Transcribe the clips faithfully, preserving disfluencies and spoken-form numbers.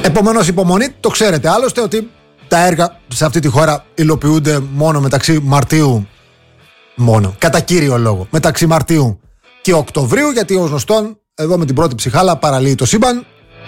Επομένως, υπομονή, το ξέρετε άλλωστε ότι τα έργα σε αυτή τη χώρα υλοποιούνται μόνο μεταξύ Μαρτίου, μόνο, κατά κύριο λόγο, μεταξύ Μαρτίου και Οκτωβρίου, γιατί ως γνωστόν, εδώ με την πρώτη ψυχάλα παραλύει το σύμπαν.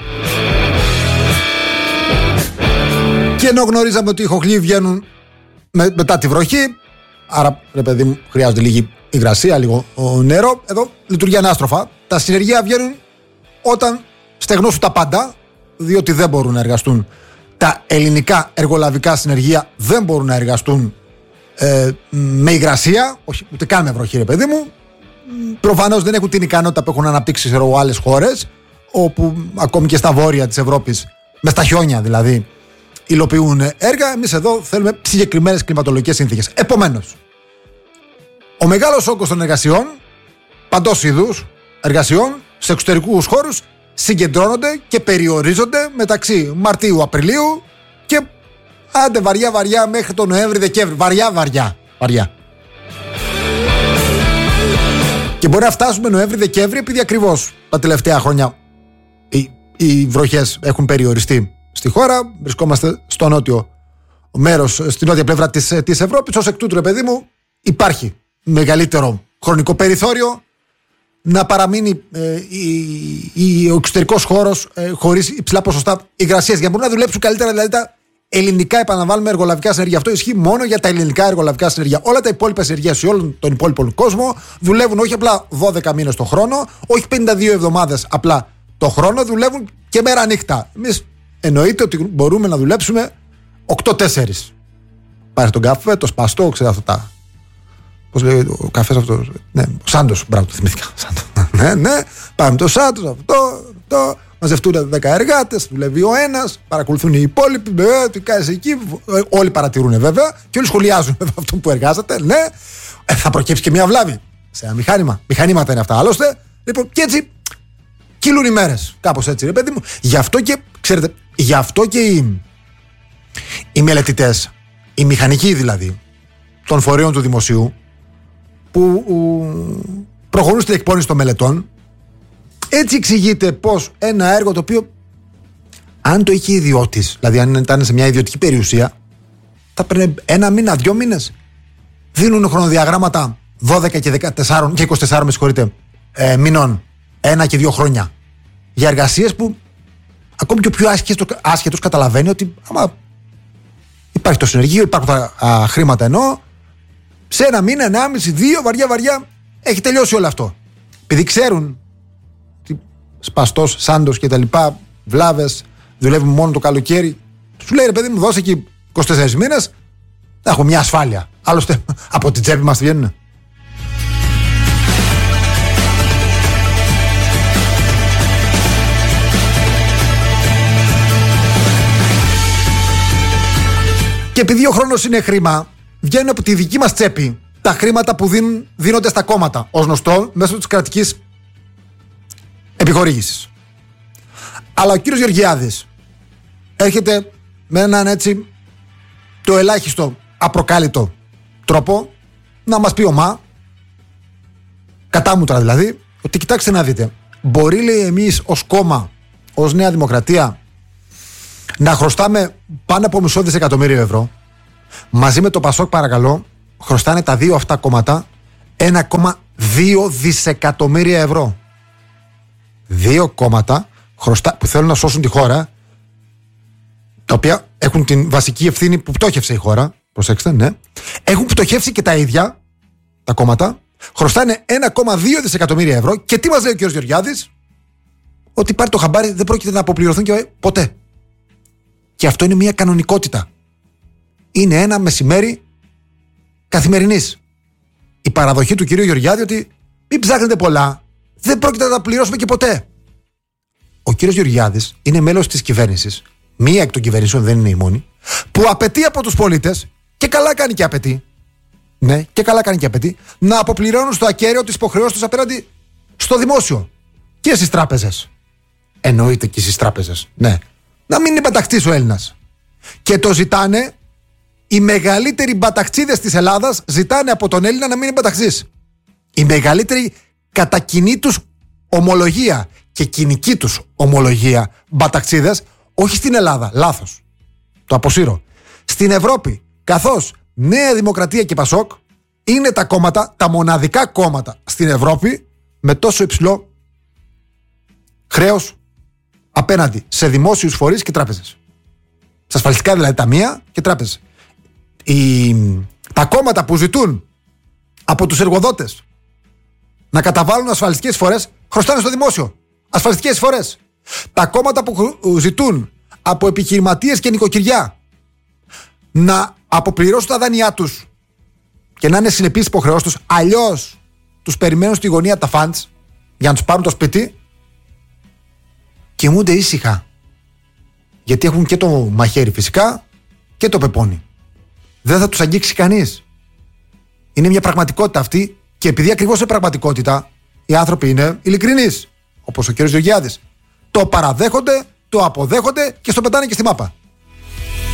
Και ενώ γνωρίζαμε ότι οι χοχλοί βγαίνουν με, μετά τη βροχή, άρα, ρε παιδί μου, χρειάζεται λίγη υγρασία, λίγο νερό, εδώ λειτουργεί ανάστροφα. Τα συνεργεία βγαίνουν όταν στεγνώσουν τα πάντα, διότι δεν μπορούν να εργαστούν. Τα ελληνικά εργολαβικά συνεργεία δεν μπορούν να εργαστούν ε, με υγρασία, όχι ούτε καν με βροχή, ρε παιδί μου. Προφανώς δεν έχουν την ικανότητα που έχουν αναπτύξει σε άλλες χώρες, όπου ακόμη και στα βόρεια της Ευρώπης, με στα χιόνια δηλαδή, υλοποιούν έργα. Εμείς εδώ θέλουμε συγκεκριμένες κλιματολογικές συνθήκες. Επομένως, ο μεγάλος όγκος των εργασιών, παντός είδους εργασιών, σε εξωτερικούς χώρους, συγκεντρώνονται και περιορίζονται μεταξύ Μαρτίου-Απριλίου και άντε βαριά-βαριά μέχρι τον Νοέμβρη-Δεκέμβρη. Βαριά-βαριά. Βαριά. Και μπορεί να φτάσουμε Νοέμβρη-Δεκέμβρη, επειδή ακριβώς τα τελευταία χρόνια οι, οι βροχές έχουν περιοριστεί στη χώρα. Βρισκόμαστε στο νότιο μέρος, στη νότια πλευρά της, της Ευρώπης. Ως εκ τούτου, ρε παιδί μου, υπάρχει μεγαλύτερο χρονικό περιθώριο να παραμείνει ε, η, η, ο εξωτερικός χώρος ε, χωρίς υψηλά ποσοστά υγρασίας, για να μπορούν να δουλέψουν καλύτερα δηλαδή τα ελληνικά, επαναλαμβάνουμε, εργολαβικά συνεργεία. Αυτό ισχύει μόνο για τα ελληνικά εργολαβικά συνεργεία. Όλα τα υπόλοιπα συνεργεία σε όλον τον υπόλοιπο κόσμο δουλεύουν όχι απλά δώδεκα μήνες το χρόνο, όχι πενήντα δύο εβδομάδες απλά το χρόνο, δουλεύουν και μέρα νύχτα. Εμείς εννοείται ότι μπορούμε να δουλέψουμε οκτώ τέσσερα. Πάρε τον καφέ, το σπαστό, ξέρω αυτά τα. Πώς λέει ο καφές αυτό. Ναι, ο Σάντος, μπράβο, το θυμήθηκα. ναι, ναι, πάμε το Σάντος, αυτό, αυτό. Μαζευτούν δέκα εργάτες, δουλεύει ο ένας, παρακολουθούν οι υπόλοιποι. Ε, τι κάνεις εκεί. Όλοι παρατηρούν βέβαια και όλοι σχολιάζουν βέβαια αυτό που εργάζεται. Ναι, ε, θα προκύψει και μια βλάβη σε ένα μηχάνημα. Μηχανήματα είναι αυτά άλλωστε. Λοιπόν, και έτσι κυλούν οι μέρες. Κάπως έτσι, ρε παιδί μου. Γι' αυτό και, ξέρετε, γι' αυτό και οι, οι μελετητές, οι μηχανικοί δηλαδή, των φορέων του δημοσίου, που προχωρούν στην εκπόνηση των μελετών, έτσι εξηγείται πως ένα έργο το οποίο, αν το είχε ιδιώτης, δηλαδή αν ήταν σε μια ιδιωτική περιουσία, θα παίρνει ένα μήνα, δυο μήνες. Δίνουν χρονοδιαγράμματα δώδεκα και δεκατέσσερα και είκοσι τέσσερα, με συγχωρείτε, ε, μηνών, ένα και δύο χρόνια, για εργασίες που ακόμη και ο πιο άσχετος καταλαβαίνει ότι άμα υπάρχει το συνεργείο, υπάρχουν τα α, χρήματα εννοώ, σε ένα μήνα, ενάμιση, δύο, βαριά βαριά έχει τελειώσει όλο αυτό. Επειδή ξέρουν ότι σπαστός, Σάντος και τα λοιπά, βλάβες, δουλεύουν μόνο το καλοκαίρι, σου λέει ρε παιδί μου, δώσε εκεί είκοσι τέσσερις μήνες, θα έχω μια ασφάλεια. Άλλωστε από την τσέπη μας βγαίνουν. Και επειδή ο χρόνος είναι χρήμα, βγαίνουν από τη δική μας τσέπη τα χρήματα που δίνουν, δίνονται στα κόμματα, ως γνωστό, μέσω της κρατικής επιχορήγησης. Αλλά ο κύριος Γεωργιάδης έρχεται με έναν έτσι το ελάχιστο απροκάλυπτο τρόπο να μας πει ομά, κατάμουτρα δηλαδή, ότι κοιτάξτε να δείτε, μπορεί, λέει, εμείς ως κόμμα, ως Νέα Δημοκρατία, να χρωστάμε πάνω από μισό δισεκατομμύριο ευρώ. Μαζί με το Πασόκ, παρακαλώ, χρωστάνε τα δύο αυτά κόμματα ένα κόμμα δύο δισεκατομμύρια ευρώ. Δύο κόμματα χρωστά, που θέλουν να σώσουν τη χώρα, τα οποία έχουν την βασική ευθύνη που πτώχευσε η χώρα. Προσέξτε, ναι. Έχουν πτωχεύσει και τα ίδια τα κόμματα. Χρωστάνε ένα κόμμα δύο δισεκατομμύρια ευρώ. Και τι μας λέει ο κ. Γεωργιάδης? Ότι πάρει το χαμπάρι, δεν πρόκειται να αποπληρωθούν και ποτέ. Και αυτό είναι μια κανονικότητα. Είναι ένα μεσημέρι καθημερινής. Η παραδοχή του κυρίου Γεωργιάδη ότι μην ψάχνετε πολλά, δεν πρόκειται να τα πληρώσουμε και ποτέ. Ο κύριος Γεωργιάδης είναι μέλος της κυβέρνησης, μία εκ των κυβερνήσεων, δεν είναι η μόνη, που απαιτεί από τους πολίτες, και καλά κάνει και απαιτεί, ναι, και καλά κάνει και απαιτεί, να αποπληρώνουν στο ακέραιο τις υποχρεώσεις τους απέναντι στο δημόσιο και στις τράπεζες. Εννοείται και στις τράπεζες, ναι. Να μην είναι μπαταχτής ο Έλληνας. Και το ζητάνε, οι μεγαλύτεροι μπαταχτσίδες της Ελλάδας ζητάνε από τον Έλληνα να μην είναι μπαταχτής. Η μεγαλύτερη κατά κοινή τους ομολογία και κοινική τους ομολογία μπαταχτσίδες, Όχι στην Ελλάδα, λάθος. Το αποσύρω. Στην Ευρώπη, καθώς Νέα Δημοκρατία και Πασόκ είναι τα κόμματα, τα μοναδικά κόμματα στην Ευρώπη με τόσο υψηλό χρέος απέναντι σε δημόσιους φορείς και τράπεζες. Σε ασφαλιστικά δηλαδή ταμεία και τράπεζες. Οι, τα κόμματα που ζητούν από τους εργοδότες να καταβάλουν ασφαλιστικές εισφορές χρωστάνε στο δημόσιο. Ασφαλιστικές εισφορές. Τα κόμματα που ζητούν από επιχειρηματίες και νοικοκυριά να αποπληρώσουν τα δάνειά τους και να είναι συνεπείς υποχρεώσεις τους, αλλιώς τους περιμένουν στη γωνία τα funds για να τους πάρουν το σπίτι, κοιμούνται ήσυχα. Γιατί έχουν και το μαχαίρι φυσικά και το πεπόνι. Δεν θα τους αγγίξει κανείς. Είναι μια πραγματικότητα αυτή και επειδή ακριβώς είναι πραγματικότητα, οι άνθρωποι είναι ειλικρινείς. Όπως ο κ. Γεωργιάδης. Το παραδέχονται, το αποδέχονται και στο πετάνε και στη μάπα.